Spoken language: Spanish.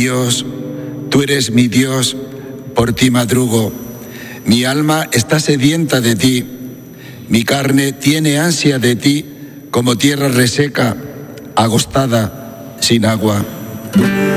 Dios, tú eres mi Dios, por ti madrugo. Mi alma está sedienta de ti, mi carne tiene ansia de ti, como tierra reseca, agostada, sin agua.